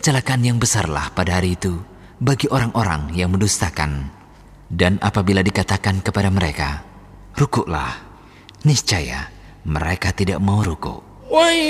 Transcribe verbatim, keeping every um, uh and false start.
kecelakaan yang besarlah pada hari itu bagi orang-orang yang mendustakan. Dan apabila dikatakan kepada mereka, rukuklah, niscaya mereka tidak mau rukuk.